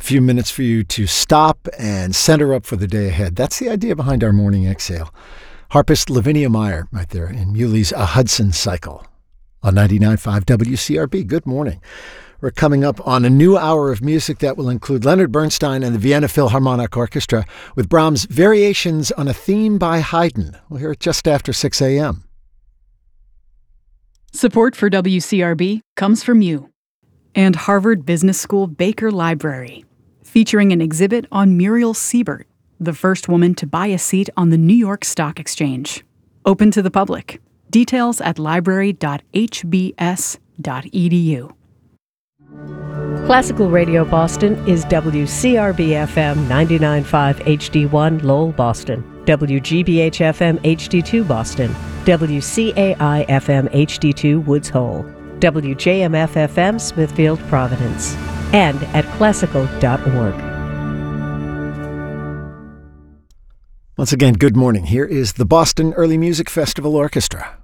A few minutes for you to stop and center up for the day ahead. That's the idea behind our morning exhale. Harpist Lavinia Meyer right there in Muley's A Hudson Cycle on 99.5 WCRB. Good morning. We're coming up on a new hour of music that will include Leonard Bernstein and the Vienna Philharmonic Orchestra with Brahms' Variations on a Theme by Haydn. We'll hear it just after 6 a.m. Support for WCRB comes from you and Harvard Business School Baker Library, featuring an exhibit on Muriel Siebert, the first woman to buy a seat on the New York Stock Exchange. Open to the public. Details at library.hbs.edu. Classical Radio Boston is WCRB-FM 99.5 HD1 Lowell, Boston, WGBH-FM HD2 Boston, WCAI-FM HD2 Woods Hole, WJMF-FM Smithfield, Providence, and at classical.org. Once again, good morning. Here is the Boston Early Music Festival Orchestra.